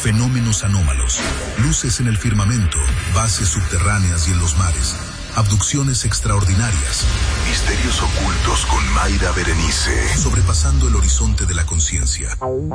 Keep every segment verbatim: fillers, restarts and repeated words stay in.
fenómenos anómalos, luces en el firmamento, bases subterráneas y en los mares, abducciones extraordinarias, misterios ocultos con Mayra Berenice, sobrepasando el horizonte de la conciencia.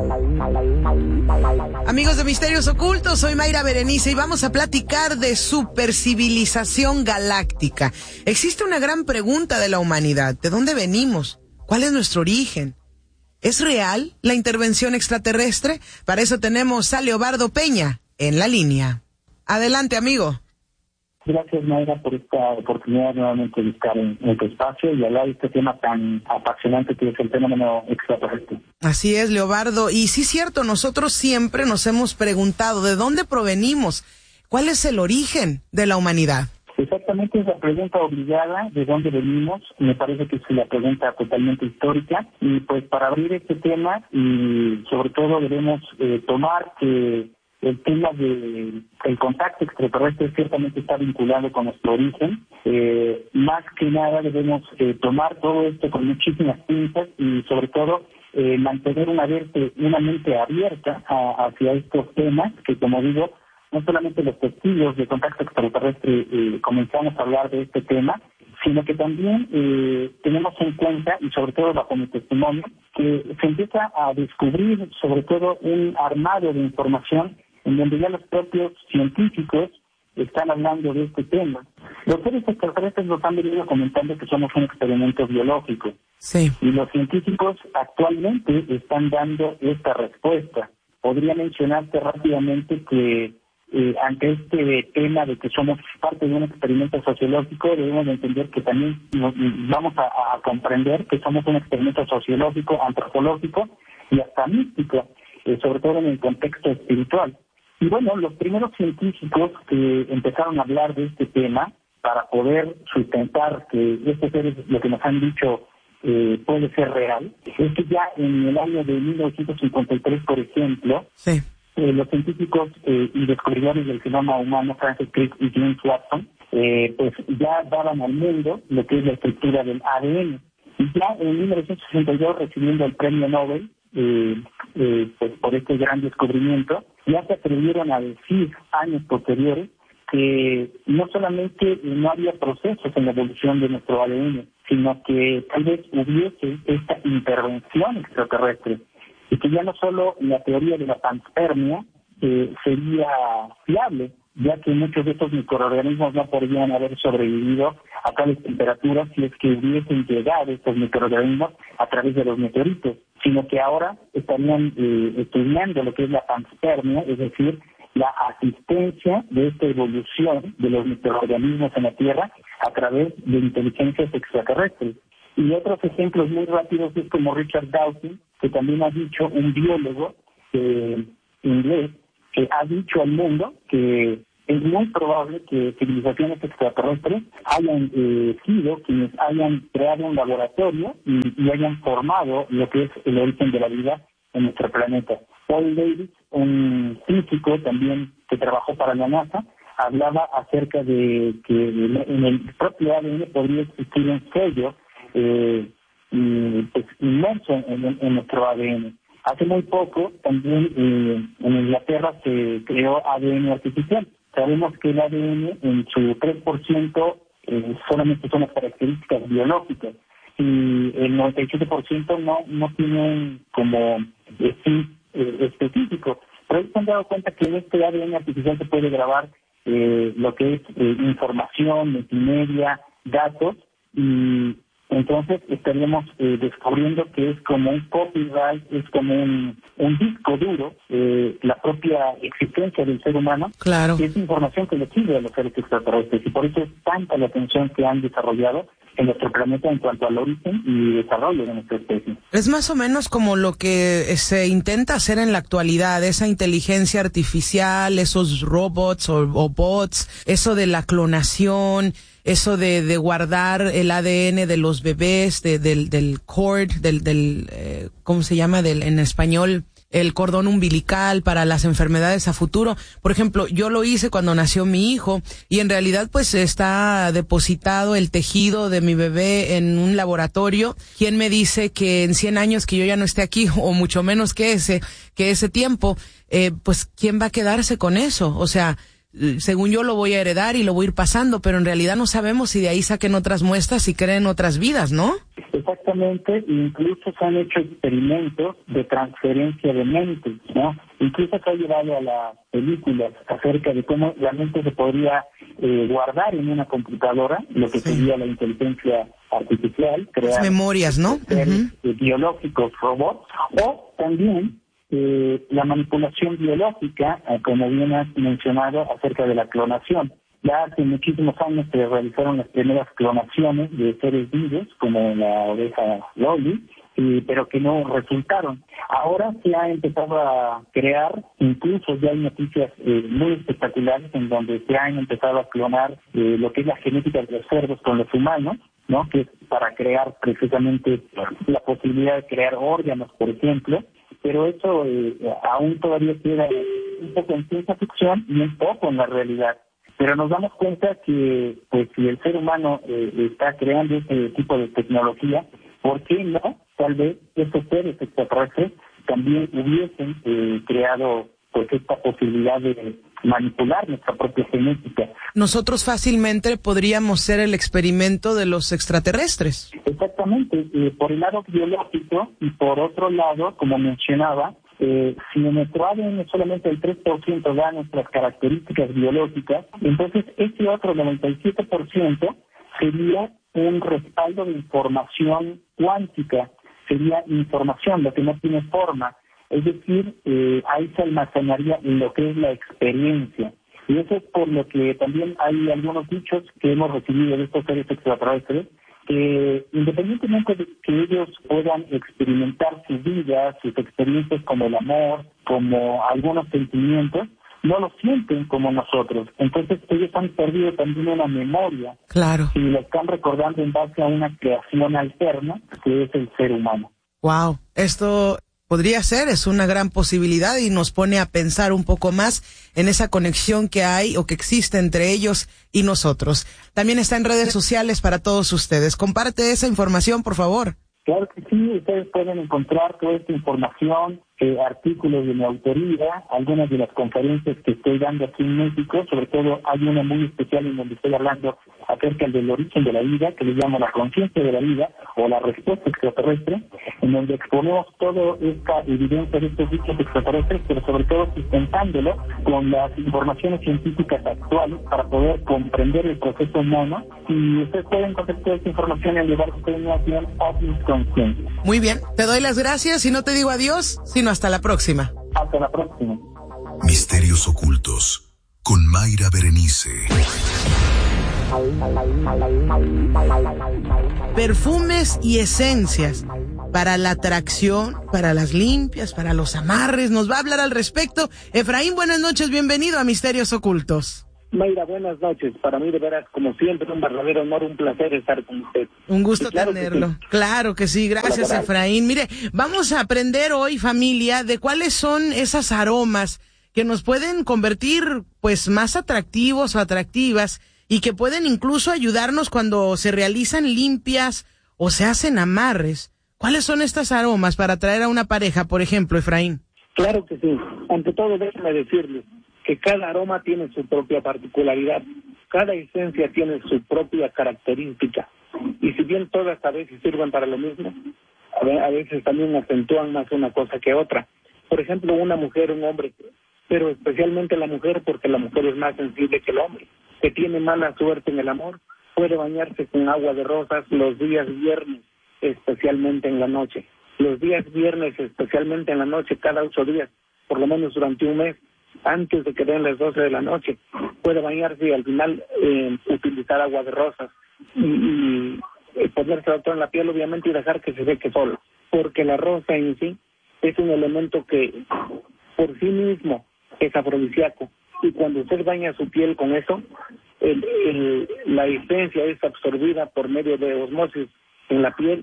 Amigos de Misterios Ocultos, soy Mayra Berenice y vamos a platicar de supercivilización galáctica. Existe una gran pregunta de la humanidad: ¿de dónde venimos? ¿Cuál es nuestro origen? ¿Es real la intervención extraterrestre? Para eso tenemos a Leobardo Peña en la línea. Adelante, amigo. Gracias, Mayra, por esta oportunidad nuevamente de estar en, en tu espacio y hablar de este tema tan apasionante que es el fenómeno extraterrestre. Así es, Leobardo. Y sí es cierto, nosotros siempre nos hemos preguntado ¿de dónde provenimos? ¿Cuál es el origen de la humanidad? Exactamente, es la pregunta obligada, ¿de dónde venimos? Me parece que es la pregunta totalmente histórica. Y pues para abrir este tema, y sobre todo debemos eh, tomar que el tema de el contacto extraterrestre ciertamente está vinculado con nuestro origen. Eh, más que nada debemos eh, tomar todo esto con muchísimas pinzas y sobre todo eh, mantener una, verte, una mente abierta a, hacia estos temas que, como digo, no solamente los testigos de contacto extraterrestre eh, comenzamos a hablar de este tema, sino que también eh, tenemos en cuenta, y sobre todo bajo mi testimonio, que se empieza a descubrir sobre todo un armado de información en donde ya los propios científicos están hablando de este tema. Los seres extraterrestres nos han venido comentando que somos un experimento biológico. Sí. Y los científicos actualmente están dando esta respuesta. Podría mencionarte rápidamente que eh, ante este tema de que somos parte de un experimento sociológico, debemos de entender que también nos, vamos a, a comprender que somos un experimento sociológico, antropológico y hasta místico, eh, sobre todo en el contexto espiritual. Y bueno, los primeros científicos que empezaron a hablar de este tema para poder sustentar que estos seres, lo que nos han dicho, eh, puede ser real, es que ya en el año de mil novecientos cincuenta y tres, por ejemplo, sí. eh, los científicos eh, y descubridores del genoma humano, Francis Crick y James Watson, eh, pues ya daban al mundo lo que es la estructura del A D N. Y ya en mil novecientos sesenta y dos, recibiendo el premio Nobel, Eh, eh, pues por este gran descubrimiento, ya se atrevieron a decir años posteriores que no solamente no había procesos en la evolución de nuestro A D N, sino que tal vez hubiese esta intervención extraterrestre y que ya no solo la teoría de la panspermia eh, sería fiable, ya que muchos de estos microorganismos no podrían haber sobrevivido a tales temperaturas si es que hubiesen llegado estos microorganismos a través de los meteoritos, sino que ahora estarían eh, estudiando lo que es la panspermia, es decir, la asistencia de esta evolución de los microorganismos en la Tierra a través de inteligencias extraterrestres. Y otros ejemplos muy rápidos es como Richard Dawkins, que también ha dicho, un biólogo eh, inglés, que ha dicho al mundo que es muy probable que civilizaciones extraterrestres hayan eh, sido quienes hayan creado un laboratorio y, y hayan formado lo que es el origen de la vida en nuestro planeta. Paul Davies, un físico también que trabajó para la NASA, hablaba acerca de que en el propio A D N podría existir un sello eh, y, pues, inmerso en, en nuestro A D N. Hace muy poco también eh, en Inglaterra se creó A D N artificial. Sabemos que el A D N en su tres por ciento eh, solamente son las características biológicas y el noventa y siete por ciento no, no tienen como eh, fin eh, específico. Pero ellos se han dado cuenta que en este A D N artificial se puede grabar eh, lo que es eh, información, multimedia, datos, y entonces estaríamos eh, descubriendo que es como un copyright, es como un, un disco duro, eh, la propia existencia del ser humano. Claro. Y es información que le sirve a los seres extraterrestres, y por eso es tanta la atención que han desarrollado en nuestro planeta en cuanto al origen y desarrollo de nuestra especie. Es más o menos como lo que se intenta hacer en la actualidad, esa inteligencia artificial, esos robots o, o bots, eso de la clonación, eso de, de guardar el A D N de los bebés, de, del, del cord, del, del eh, ¿cómo se llama del, en español? el cordón umbilical para las enfermedades a futuro. Por ejemplo, yo lo hice cuando nació mi hijo y en realidad pues está depositado el tejido de mi bebé en un laboratorio. ¿Quién me dice que en cien años que yo ya no esté aquí, o mucho menos que ese, que ese tiempo, eh, pues quién va a quedarse con eso? O sea, según yo lo voy a heredar y lo voy a ir pasando, pero en realidad no sabemos si de ahí saquen otras muestras y creen otras vidas, ¿no? Exactamente, incluso se han hecho experimentos de transferencia de mentes, ¿no? Incluso se ha llevado a las películas acerca de cómo la mente se podría eh, guardar en una computadora, lo que sí. sería la inteligencia artificial, crear las memorias, ¿no? seres uh-huh. biológicos, robots, o también eh, la manipulación biológica, eh, como bien has mencionado, acerca de la clonación. Ya hace muchísimos años se realizaron las primeras clonaciones de seres vivos, como la oveja Loli, y, pero que no resultaron. Ahora se ha empezado a crear, incluso ya hay noticias eh, muy espectaculares en donde se han empezado a clonar eh, lo que es la genética de los cerdos con los humanos, ¿no? Que es para crear precisamente la posibilidad de crear órganos, por ejemplo, pero eso eh, aún todavía queda un poco en ciencia ficción y un poco en la realidad. Pero nos damos cuenta que pues si el ser humano eh, está creando este tipo de tecnología, ¿por qué no? Tal vez estos seres extraterrestres también hubiesen eh, creado pues esta posibilidad de manipular nuestra propia genética. Nosotros fácilmente podríamos ser el experimento de los extraterrestres. Exactamente, eh, por el lado biológico y por otro lado, como mencionaba, Eh, si nuestro A D N solamente el tres por ciento da nuestras características biológicas, entonces ese otro noventa y siete por ciento sería un respaldo de información cuántica, sería información, lo que no tiene forma, es decir, eh, ahí se almacenaría lo que es la experiencia. Y eso es por lo que también hay algunos dichos que hemos recibido de estos seres extraterrestres, que independientemente de que ellos puedan experimentar sus vidas, sus experiencias como el amor, como algunos sentimientos, no lo sienten como nosotros. Entonces ellos han perdido también una memoria. Claro. Y lo están recordando en base a una creación alterna, que es el ser humano. Wow, esto podría ser, es una gran posibilidad y nos pone a pensar un poco más en esa conexión que hay o que existe entre ellos y nosotros. También está en redes sociales para todos ustedes. Comparte esa información, por favor. Claro que sí, ustedes pueden encontrar toda esta información, eh, artículos de mi autoría, algunas de las conferencias que estoy dando aquí en México, sobre todo hay una muy especial en donde estoy hablando acerca del origen de la vida, que le llamo la conciencia de la vida, o la respuesta extraterrestre, en donde exponemos toda esta evidencia de estos dichos extraterrestres, pero sobre todo sustentándolo con las informaciones científicas actuales para poder comprender el proceso humano, y ustedes pueden encontrar toda esta información en el lugar que ustedes hacían OVNIs Conscientes. Muy bien, te doy las gracias y no te digo adiós, sino hasta la próxima. Hasta la próxima. Misterios ocultos con Mayra Berenice. Perfumes y esencias para la atracción, para las limpias, para los amarres. Nos va a hablar al respecto. Efraín, buenas noches, bienvenido a Misterios Ocultos. Mayra, buenas noches. Para mí, de veras, como siempre, un verdadero honor, un placer estar con usted. Un gusto claro tenerlo. Que sí. Claro que sí. Gracias, Efraín. Mire, vamos a aprender hoy, familia, de cuáles son esas aromas que nos pueden convertir, pues, más atractivos o atractivas y que pueden incluso ayudarnos cuando se realizan limpias o se hacen amarres. ¿Cuáles son estas aromas para atraer a una pareja, por ejemplo, Efraín? Claro que sí. Ante todo, déjeme decirles que cada aroma tiene su propia particularidad, cada esencia tiene su propia característica, y si bien todas a veces sirven para lo mismo, a veces también acentúan más una cosa que otra. Por ejemplo, una mujer, un hombre, pero especialmente la mujer, porque la mujer es más sensible que el hombre, que tiene mala suerte en el amor, puede bañarse con agua de rosas los días viernes, especialmente en la noche. Los días viernes, especialmente en la noche, cada ocho días, por lo menos durante un mes, antes de que den las doce de la noche, puede bañarse y al final eh, utilizar agua de rosas y, y, y ponerse todo en la piel, obviamente, y dejar que se seque solo, porque la rosa en sí es un elemento que por sí mismo es afrodisíaco, y cuando usted baña su piel con eso, el, el, la esencia es absorbida por medio de osmosis en la piel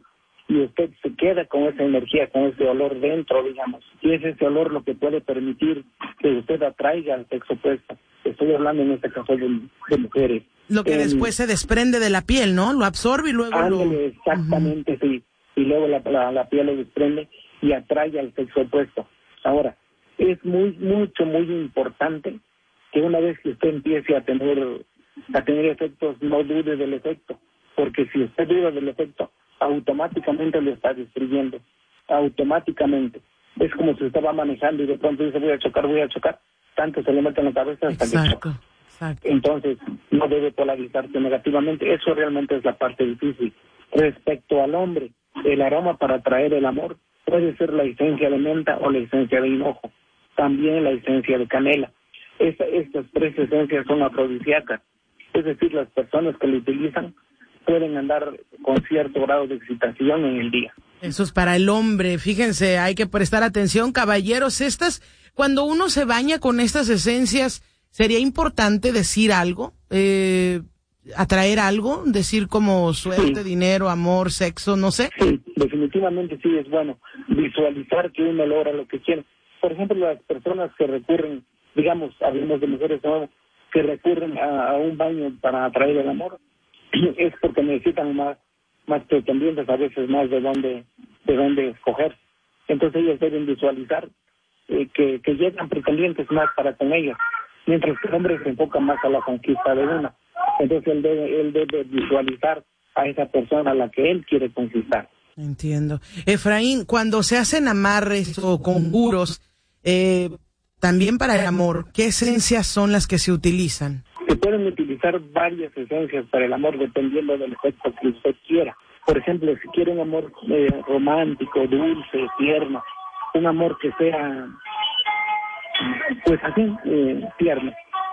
y usted se queda con esa energía, con ese olor dentro, digamos, y es ese olor lo que puede permitir que usted atraiga al sexo opuesto. Estoy hablando en este caso de, de mujeres. Lo que eh, después se desprende de la piel, ¿no? Lo absorbe y luego ándale, lo... exactamente, uh-huh. sí, y luego la, la, la piel lo desprende y atrae al sexo opuesto. Ahora, es muy, mucho, muy importante que una vez que usted empiece a tener, a tener efectos, no dude del efecto, porque si usted duda del efecto, automáticamente lo está destruyendo, automáticamente. Es como si usted va manejando y de pronto dice voy a chocar, voy a chocar, tanto se le mete en la cabeza hasta exacto, que choca. Exacto. Entonces, no debe polarizarse negativamente, eso realmente es la parte difícil. Respecto al hombre, el aroma para atraer el amor puede ser la esencia de menta o la esencia de hinojo, también la esencia de canela. Esta, estas tres esencias son afrodisíacas, es decir, las personas que lo utilizan pueden andar con cierto grado de excitación en el día. Eso es para el hombre, fíjense, hay que prestar atención, caballeros, estas, cuando uno se baña con estas esencias, ¿sería importante decir algo? Eh, ¿Atraer algo? ¿Decir como suerte, sí. dinero, amor, sexo, no sé? Sí, definitivamente sí es bueno visualizar que uno logra lo que quiere. Por ejemplo, las personas que recurren, digamos, hablemos de mujeres ¿no? que recurren a, a un baño para atraer el amor, es porque necesitan más más pretendientes, a veces más de dónde de dónde escoger. Entonces ellos deben visualizar eh, que, que llegan pretendientes más para con ellos, mientras que el hombre se enfoca más a la conquista de una. Entonces él debe, él debe visualizar a esa persona a la que él quiere conquistar. Entiendo. Efraín, cuando se hacen amarres o conjuros, eh, también para el amor, ¿qué esencias son las que se utilizan? Se pueden utilizar varias esencias para el amor dependiendo del efecto que usted quiera. Por ejemplo, si quiere un amor eh, romántico, dulce, tierno, un amor que sea, pues así, eh, tierno,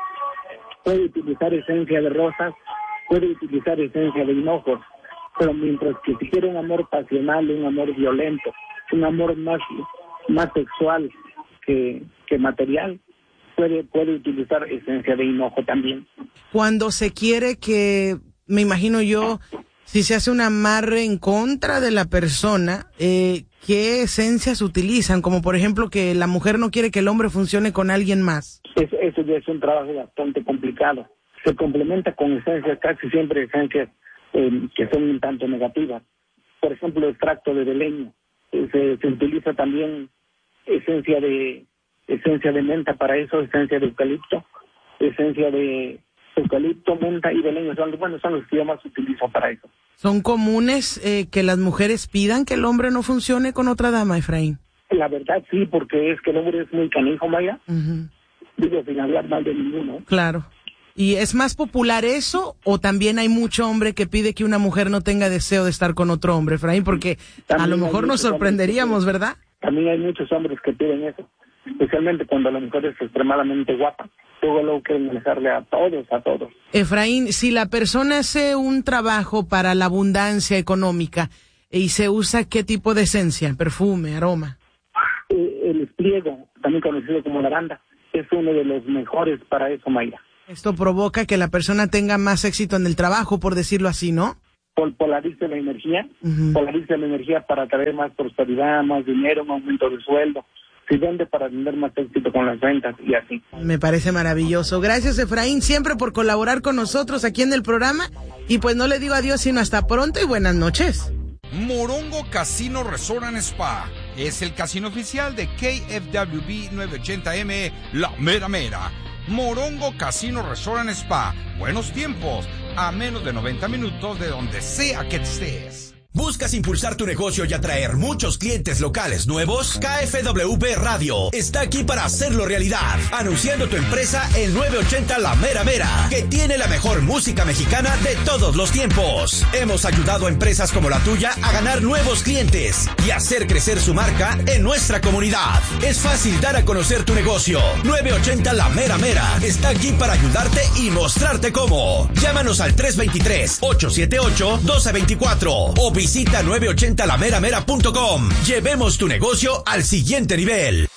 puede utilizar esencia de rosas, puede utilizar esencia de hinojos, pero mientras que si quiere un amor pasional, un amor violento, un amor más, más sexual que, que material, Puede, puede utilizar esencia de hinojo también. Cuando se quiere que, me imagino yo, si se hace un amarre en contra de la persona, eh, ¿qué esencias utilizan? Como por ejemplo que la mujer no quiere que el hombre funcione con alguien más. Eso, eso ya es un trabajo bastante complicado. Se complementa con esencias, casi siempre esencias eh, que son un tanto negativas. Por ejemplo, extracto de beleño. Eh, se, se utiliza también esencia de... esencia de menta para eso, esencia de eucalipto, esencia de eucalipto, menta y beleño, son, bueno, son los que yo más utilizo para eso. ¿Son comunes eh, que las mujeres pidan que el hombre no funcione con otra dama, Efraín? La verdad sí, porque es que el hombre es muy canijo, Maya. Uh-huh. Digo, sin hablar mal de ninguno. Claro. ¿Y es más popular eso o también hay mucho hombre que pide que una mujer no tenga deseo de estar con otro hombre, Efraín? Porque también a lo mejor nos sorprenderíamos, ¿verdad? También hay muchos hombres que piden eso, especialmente cuando la mujer es extremadamente guapa. Luego luego quieren manejarle a todos, a todos. Efraín, si la persona hace un trabajo para la abundancia económica y se usa ¿qué tipo de esencia? Perfume, aroma. Eh, el espliego, también conocido como lavanda, es uno de los mejores para eso, Mayra. Esto provoca que la persona tenga más éxito en el trabajo, por decirlo así, ¿no? Pol- polariza la energía, uh-huh. polariza la energía para traer más prosperidad, más dinero, un aumento de sueldo. Si vende para tener más éxito con las ventas y así. Me parece maravilloso. Gracias, Efraín, siempre por colaborar con nosotros aquí en el programa. Y pues no le digo adiós, sino hasta pronto y buenas noches. Morongo Casino Resort and Spa es el casino oficial de K F W B novecientos ochenta M, La Mera Mera. Morongo Casino Resort and Spa. Buenos tiempos, a menos de noventa minutos de donde sea que estés. ¿Buscas impulsar tu negocio y atraer muchos clientes locales nuevos? K F W B Radio está aquí para hacerlo realidad, anunciando tu empresa en novecientos ochenta La Mera Mera, que tiene la mejor música mexicana de todos los tiempos. Hemos ayudado a empresas como la tuya a ganar nuevos clientes y hacer crecer su marca en nuestra comunidad. Es fácil dar a conocer tu negocio. novecientos ochenta La Mera Mera está aquí para ayudarte y mostrarte cómo. Llámanos al tres dos tres, ocho siete ocho, uno dos dos cuatro o visita novecientos ochenta la mera mera punto com. Llevemos tu negocio al siguiente nivel.